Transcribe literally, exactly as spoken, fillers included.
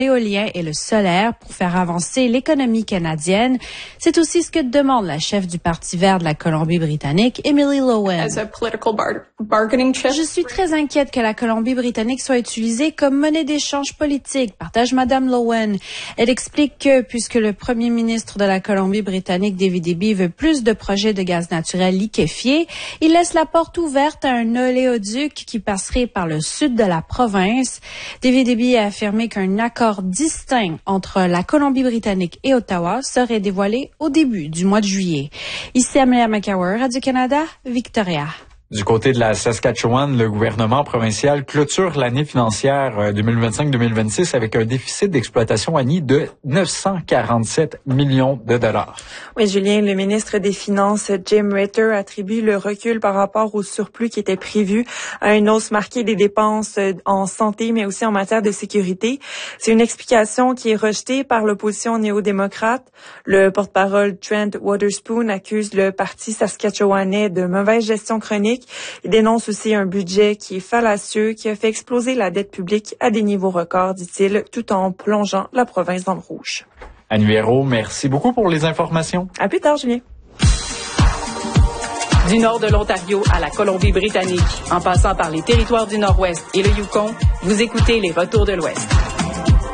l'éolien et le solaire pour faire avancer l'économie canadienne. C'est aussi ce que demande la chef du Parti vert de la Colombie-Britannique, Emily Lowen. As a political bar- bargaining chip. Je suis très inquiète que la Colombie-Britannique soit utilisée comme monnaie d'échange politique, partage Madame Lowen. Elle explique que, puisque le premier ministre de la Colombie-Britannique, David Eby, veut plus de projets de gaz naturel liquéfié, il laisse la porte ouverte à un oléoduc qui passerait par le sud de la province. David Eby a affirmé qu'un accord distinct entre la Colombie-Britannique et Ottawa serait dévoilé au début du mois de juillet. Ici Amelia McCower, Radio-Canada, Victoria. Du côté de la Saskatchewan, le gouvernement provincial clôture l'année financière deux mille vingt-cinq deux mille vingt-six avec un déficit d'exploitation annuel de neuf cent quarante-sept millions de dollars. Oui, Julien, le ministre des Finances, Jim Ritter, attribue le recul par rapport au surplus qui était prévu à une hausse marquée des dépenses en santé, mais aussi en matière de sécurité. C'est une explication qui est rejetée par l'opposition néo-démocrate. Le porte-parole Trent Waterspoon accuse le parti saskatchewanais de mauvaise gestion chronique. Il dénonce aussi un budget qui est fallacieux, qui a fait exploser la dette publique à des niveaux records, dit-il, tout en plongeant la province dans le rouge. Anne Huérault, merci beaucoup pour les informations. À plus tard, Julien. Du nord de l'Ontario à la Colombie-Britannique, en passant par les territoires du Nord-Ouest et le Yukon, vous écoutez les Retours de l'Ouest.